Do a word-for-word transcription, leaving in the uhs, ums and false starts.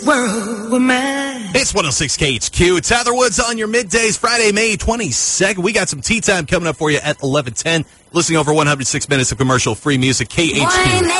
world were mine. It's one oh six K H Q. Tyler Woods on your middays, Friday, May twenty-second. We got some tea time coming up for you at eleven ten. Listening over one hundred six minutes of commercial-free music, K H Q.